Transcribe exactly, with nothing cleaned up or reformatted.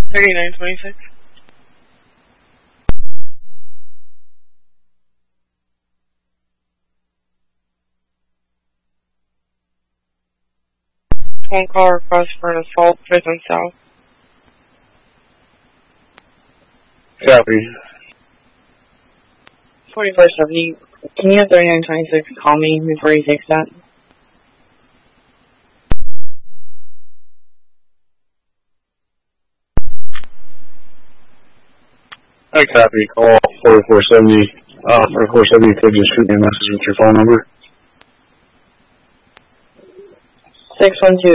thirty-nine twenty-six. Phone call request for an assault, prison south. Copy. forty-four seventy. Can you have thirty-nine twenty-six call me before he takes that? I copy. Call forty-four seventy. Uh, forty-four seventy could just shoot me a message with your phone number. six one two.